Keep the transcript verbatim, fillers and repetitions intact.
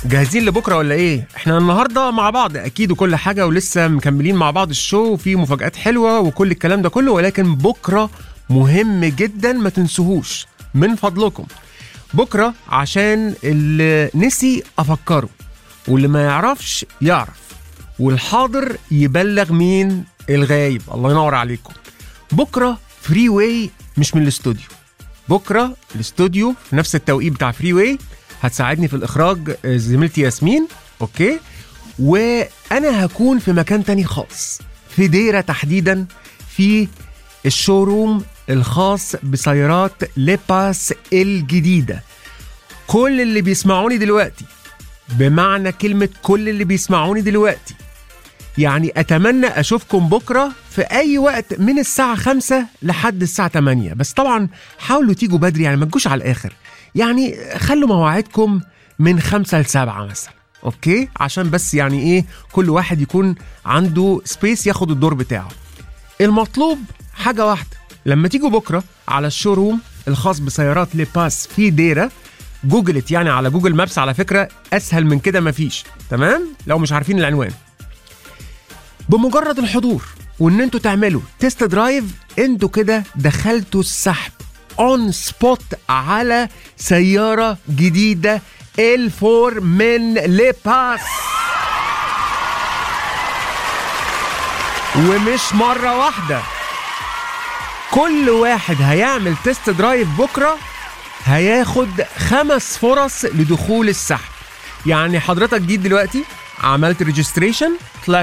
جاهزين لبكره ولا ايه؟ احنا النهارده مع بعض اكيد وكل حاجه، ولسه مكملين مع بعض الشو وفي مفاجآت حلوه وكل الكلام ده كله، ولكن بكره مهم جدا ما تنسوهوش من فضلكم. بكره عشان اللي نسي افكره، واللي ما يعرفش يعرف، والحاضر يبلغ مين الغايب. الله ينور عليكم. بكره فري واي مش من الاستوديو، بكره الاستوديو في نفس التوقيت بتاع فري واي. هتساعدني في الإخراج زميلتي ياسمين، أوكي؟ وأنا هكون في مكان تاني خالص، في ديرة تحديدا، في الشوروم الخاص بسيارات ليباس الجديدة. كل اللي بيسمعوني دلوقتي، بمعنى كلمة كل اللي بيسمعوني دلوقتي، يعني أتمنى أشوفكم بكرة في أي وقت من الساعة خمسة لحد الساعة تمانية. بس طبعا حاولوا تيجوا بدري، يعني ما تجوش على الآخر، يعني خلوا مواعيدكم من خمسة لسبعة مثلا، أوكي؟ عشان بس يعني إيه، كل واحد يكون عنده سبيس ياخد الدور بتاعه. المطلوب حاجة واحدة، لما تيجوا بكرة على الشوروم الخاص بسيارات ليباس في ديرة، جوجلت يعني على جوجل مابس، على فكرة أسهل من كده مفيش، تمام؟ لو مش عارفين العنوان، بمجرد الحضور وان انتوا تعملوا تيست درايف، انتوا كده دخلتوا السحب اون سبوت على سيارة جديدة الفور من ليباس. ومش مرة واحدة، كل واحد هيعمل تيست درايف بكرة هياخد خمس فرص لدخول السحب. يعني حضرتك جيت دلوقتي عملت ريجستريشن، طلعت